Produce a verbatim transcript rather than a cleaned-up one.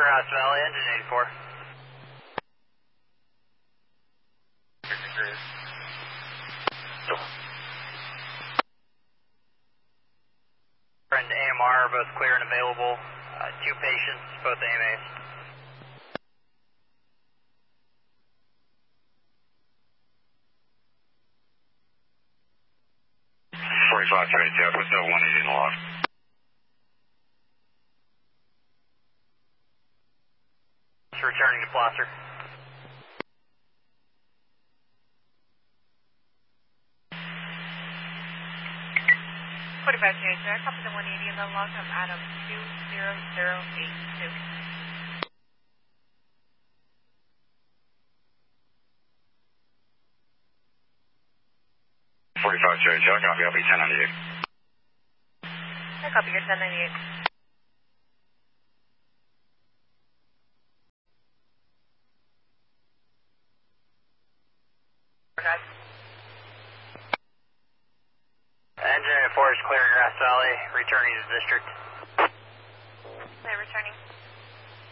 Grass Valley, engine eighty-four. And A M R are both clear and available. Uh, two patients, both A M As. forty-five seventy-two, what's that one eighty in the log? Returning to Placer. forty-five seventy-two, I copy the one eighty in the log. I'm Adam two zero zero eight two. forty-five seventy-two, I copy, I'll be ten ninety-eight. I copy your ten ninety-eight. Engine eighty-four is clear, Grass Valley, returning to district. They're returning.